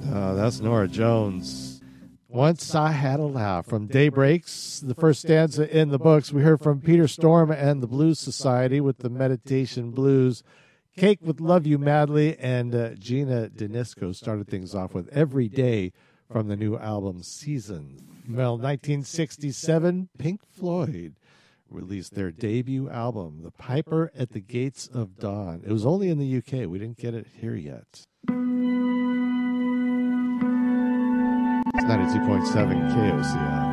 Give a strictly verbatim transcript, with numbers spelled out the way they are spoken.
Uh, that's Nora Jones. Once I Had a Laugh from Daybreaks, the first stanza in the books. We heard from Peter Storm and the Blues Society with the Meditation Blues. Cake with Love You Madly, and uh, Gina Danisco started things off with Every Day from the new album Seasons. Well, nineteen sixty-seven, Pink Floyd released their debut album, The Piper at the Gates of Dawn. It was only in the U K. We didn't get it here yet. It's ninety-two point seven K O C I.